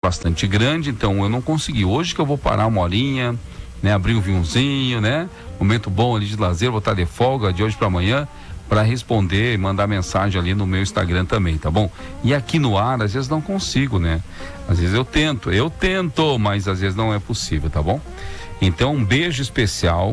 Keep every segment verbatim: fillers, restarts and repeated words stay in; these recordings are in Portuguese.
bastante grande, então eu não consegui. Hoje que eu vou parar uma horinha, né? Abrir um vinhozinho, né? Momento bom ali de lazer, vou estar de folga de hoje para amanhã, para responder e mandar mensagem ali no meu Instagram também, tá bom? E aqui no ar, às vezes não consigo, né? Às vezes eu tento, eu tento, mas às vezes não é possível, tá bom? Então, um beijo especial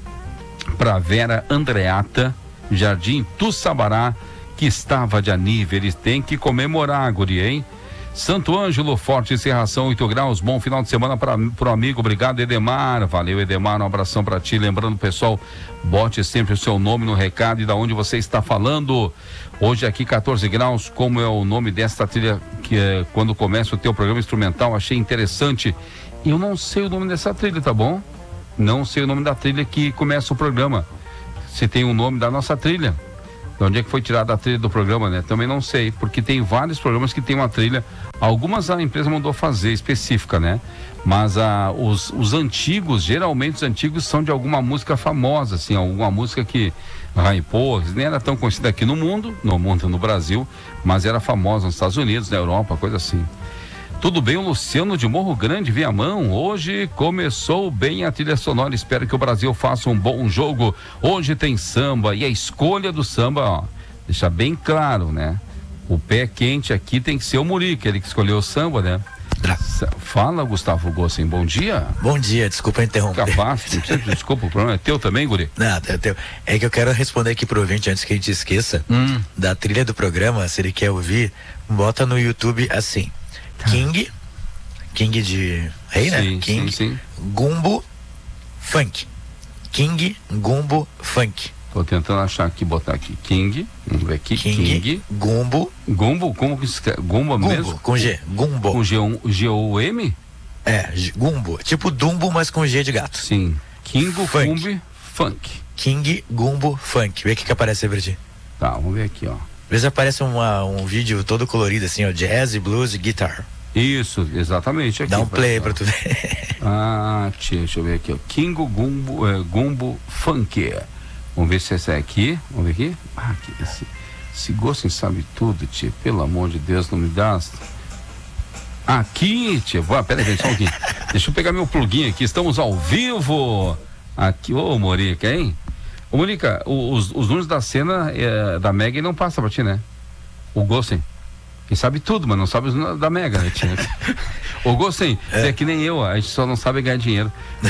para Vera Andreata, Jardim Tuçabará, que estava de aniversário. Eles têm que comemorar, guri, hein? Santo Ângelo, Forte Encerração, oito graus, bom final de semana para o amigo, obrigado Edemar, valeu Edemar, um abração para ti, lembrando pessoal, bote sempre o seu nome no recado e da onde você está falando. Hoje aqui quatorze graus, como é o nome desta trilha que é quando começa o teu programa instrumental, achei interessante. Eu não sei o nome dessa trilha, tá bom? Não sei o nome da trilha que começa o programa. Se tem o nome da nossa trilha. De onde é que foi tirada a trilha do programa, né? Também não sei, porque tem vários programas que tem uma trilha, algumas a empresa mandou fazer específica, né? Mas a, os, os antigos, geralmente os antigos são de alguma música famosa, assim, alguma música que hypou, nem era tão conhecida aqui no mundo, no mundo, no Brasil, mas era famosa nos Estados Unidos, na Europa, coisa assim. Tudo bem, o Luciano de Morro Grande, Viamão, hoje começou bem a trilha sonora, espero que o Brasil faça um bom jogo. Hoje tem samba, e a escolha do samba, ó, deixa bem claro, né? O pé quente aqui tem que ser o Murica, ele que escolheu o samba, né? Fala, Gustavo Gossen, bom dia. Bom dia, desculpa interromper. Capaz, não precisa, desculpa, o problema é teu também, guri? Não, é teu. É que eu quero responder aqui pro ouvinte antes que a gente esqueça, hum. da trilha do programa, se ele quer ouvir, bota no YouTube assim, King, King de rei, né? Sim, King, sim, sim. Gumbo, Funk. King, Gumbo, Funk. Tô tentando achar aqui, botar aqui, King, vamos ver aqui, King, King. Gumbo. Gumbo, como que se escreve? Gumbo mesmo? Com G, Gumbo. Com G O M? É, Gumbo, tipo Dumbo, mas com G de gato. Sim, King, Funk. Gumbo, Funk. King, Gumbo, Funk. Vê o que que aparece aí pra ti. Tá, vamos ver aqui, ó. Às vezes aparece uma, um vídeo todo colorido assim, ó, jazz, blues e guitar. Isso, exatamente. Aqui, dá um play pra tu ver. Ah, tia, deixa eu ver aqui, ó. King Gumbo, é, Gumbo Funk. Vamos ver se essa é aqui. Vamos ver aqui. Ah, aqui, esse, esse Gossen sabe tudo, tia. Pelo amor de Deus, não me dá. Aqui, tia. Vá, pera aí, só um pouquinho. Deixa eu pegar meu plugin aqui. Estamos ao vivo. Aqui, ô, Morica, hein? Ô, Morica, os, os números da cena é, da Mega não passa pra ti, né? O Gossen. Ele sabe tudo, mas não sabe os números da Mega, né, tia? Ô, Gossen, é. Você é que nem eu, a gente só não sabe ganhar dinheiro.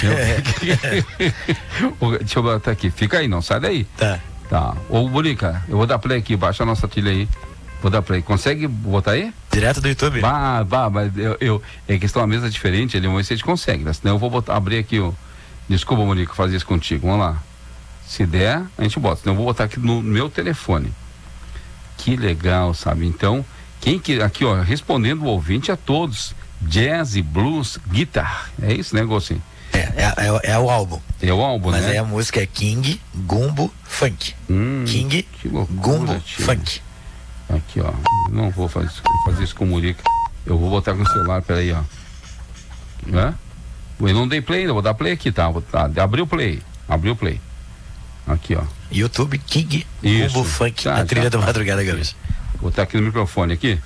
É. Deixa eu botar aqui. Fica aí, não sai daí. Tá. Tá. Ô, Morica, eu vou dar play aqui, baixa a nossa trilha aí. Vou dar play. Consegue botar aí? Direto do YouTube? Bah, bah, mas eu, eu é que está uma mesa diferente, ele, vamos ver se a gente consegue, né? Senão eu vou botar, abrir aqui o... Desculpa, Morica, fazer isso contigo. Vamos lá. Se der, a gente bota. Senão eu vou botar aqui no meu telefone. Que legal, sabe? Então, quem que... Aqui, ó, respondendo o ouvinte a todos. Jazz, blues, guitar. É isso, né, Gossen? É, é, é, é o álbum. É o álbum, mas né? Mas aí a música é King, Gumbo, Funk. Hum, King, loucura, Gumbo, tia. Funk. Aqui, ó. Não vou fazer, fazer isso com o Murica. Eu vou botar com o celular, peraí, ó. Né? Eu não dei play ainda, vou dar play aqui, tá? Vou, tá. Abriu o play. Abriu o play. Aqui, ó. YouTube, King, isso. Gumbo, Funk, tá, a trilha tá, da madrugada, Gaúcha. Vou botar aqui no microfone, aqui.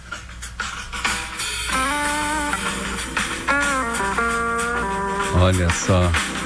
Olha só.